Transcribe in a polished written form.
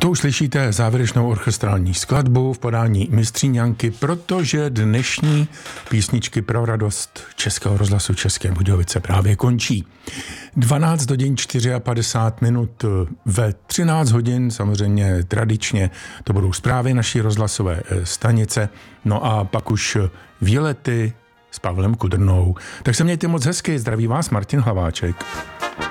To už slyšíte závěrečnou orchestrální skladbu v podání mistříňanky, protože dnešní písničky pro radost Českého rozhlasu České Budějovice právě končí. 12 hodin 54 minut, ve 13 hodin samozřejmě tradičně to budou zprávy naší rozhlasové stanice, no a pak už výlety s Pavlem Kudrnou. Tak se mějte moc hezky, zdraví vás Martin Hlaváček.